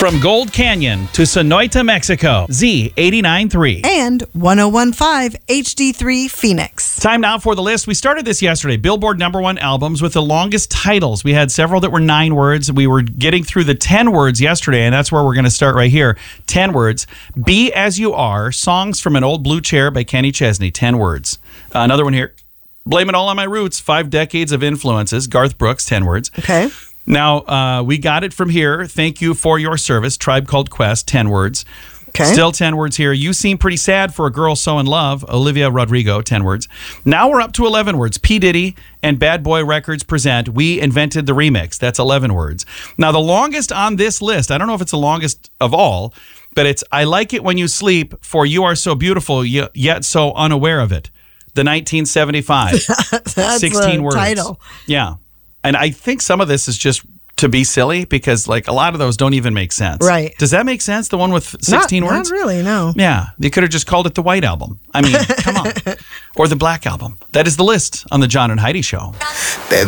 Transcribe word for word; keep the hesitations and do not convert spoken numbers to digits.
From Gold Canyon to Sonoita, Mexico, Z eighty-nine point three. And one oh one point five H D three Phoenix. Time now for the list. We started this yesterday. Billboard number one albums with the longest titles. We had several that were nine words. We were getting through the ten words yesterday, and that's where we're going to start right here. ten words. Be As You Are, Songs from an Old Blue Chair by Kenny Chesney. ten words. Uh, another one here. Blame It All on My Roots, Five Decades of Influences. Garth Brooks, ten words. Okay. Now, uh, we got it from here. Thank You for Your Service, Tribe Called Quest, ten words. Okay. Still ten words here. You Seem Pretty Sad for a Girl So in Love, Olivia Rodrigo, ten words. Now we're up to eleven words. P. Diddy and Bad Boy Records present We Invented the Remix. That's eleven words. Now, the longest on this list, I don't know if it's the longest of all, but it's I Like It When You Sleep for You Are So Beautiful, Yet So Unaware of It. The nineteen seventy-five. That's sixteen the words. title. Yeah. And I think some of this is just to be silly because like a lot of those don't even make sense. Right. Does that make sense? The one with sixteen not, words? Not really, no. Yeah. You could have just called it the White Album. I mean, come on. Or the Black Album. That is the list on the John and Heidi Show.